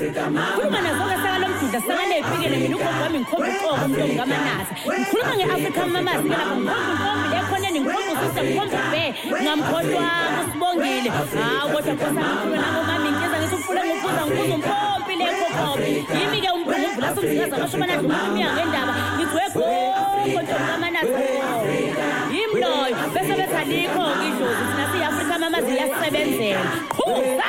Khuluma nazonke sakalo mduda sakale ephikele mina ukhomba wami ngikhomba uqobo umntombi kaManasa. Ngikhuluma nge-Africa Mamazi ke lapho ngikhomba intombi lekhoneni ngikhomba usisa ngikhomba be ngamkhohlwa usibongile. Hawu kodwa khosa ngikhuluma nabo mami ngiyeza ngithi ufule ngokubuza ngibuza umpompi lekho khombi. Yimi ke umphungu uvula somzikazi amashumi amahlanu ngokumiya ngendaba. Ngithi wego ntombi kaManasa. Yimi loyo bese bethalikho idlozi thina siyi-Africa Mamazi iyasebenzela.